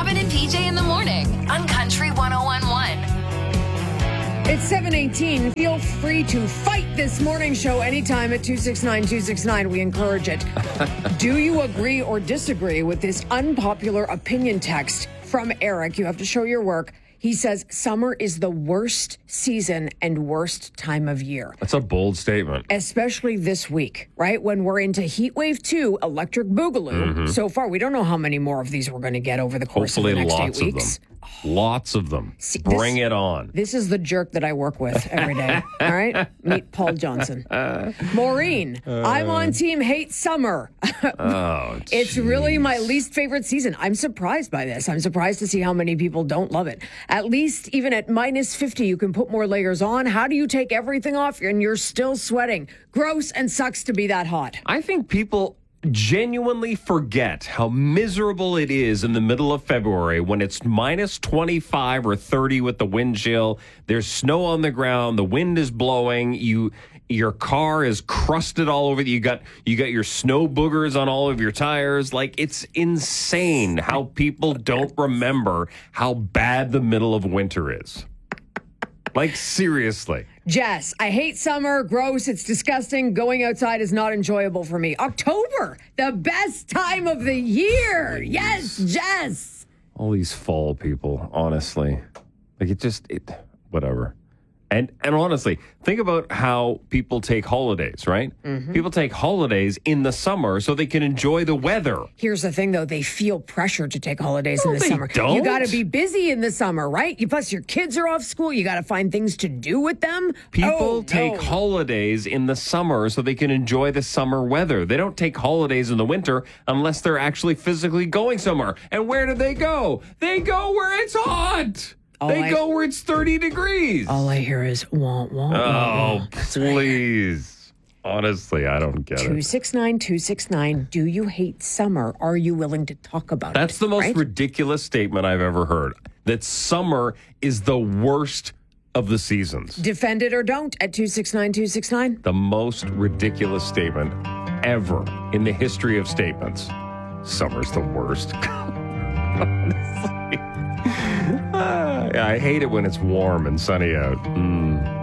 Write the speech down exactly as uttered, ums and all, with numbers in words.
Robin and P J in the morning on Country one oh one point one. It's seven eighteen. Feel free to fight this morning show anytime at two six nine, two six nine. We encourage it. Do you agree or disagree with this unpopular opinion text from Eric? You have to show your work. He says summer is the worst season and worst time of year. That's a bold statement. Especially this week, right? When we're into heat wave two, electric boogaloo. Mm-hmm. So far, we don't know how many more of these we're going to get over the course Hopefully of the next lots eight of weeks. them. Lots of them. See, Bring this, it on. This is the jerk that I work with every day. All right? Meet Paul Johnson. Maureen, uh, I'm on team hate summer. oh, It's really my least favorite season. I'm surprised by this. I'm surprised to see how many people don't love it. At least even at minus fifty, you can put more layers on. How do you take everything off and you're still sweating? Gross and sucks to be that hot. I think people genuinely forget how miserable it is in the middle of February when it's minus twenty-five or thirty with the wind chill. There's snow on the ground. The wind is blowing. You, your car is crusted all over. You got, you got your snow boogers on all of your tires. Like, it's insane how people don't remember how bad the middle of winter is. Like, seriously. Jess, I hate summer. Gross. It's disgusting. Going outside is not enjoyable for me. October, the best time of the year. Please. Yes, Jess. All these fall people, honestly. Like, it just, it, whatever. And and honestly, think about how people take holidays, right? Mm-hmm. People take holidays in the summer so they can enjoy the weather. Here's the thing, though. They feel pressure to take holidays no, in the they summer. Don't. You got to be busy in the summer, right? You, plus, your kids are off school. You got to find things to do with them. People oh, take no. holidays in the summer so they can enjoy the summer weather. They don't take holidays in the winter unless they're actually physically going somewhere. And where do they go? They go where it's hot. All they I, go where it's thirty degrees. All I hear is wah, wah, Oh, wah. please. Honestly, I don't get two it. six nine, two six nine. Do you hate summer? Are you willing to talk about That's it? That's the most right? ridiculous statement I've ever heard. That summer is the worst of the seasons. Defend it or don't at two six nine, two six nine. The most ridiculous statement ever in the history of statements. Summer's the worst. Honestly. I hate it when it's warm and sunny out. Mm.